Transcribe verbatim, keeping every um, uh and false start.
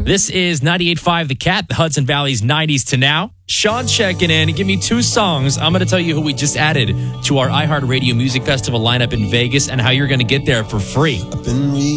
This is ninety-eight point five The Cat, the Hudson Valley's nineties to now. Sean checking in. Give me two songs. I'm going to tell you who we just added to our iHeartRadio Music Festival lineup in Vegas and how you're going to get there for free.